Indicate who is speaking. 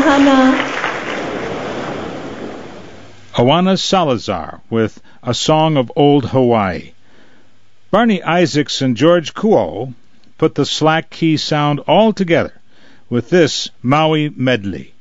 Speaker 1: Awana Salazar with A Song of Old Hawaii. Barney Isaacs and George Kuo put the slack key sound all together with this Maui medley.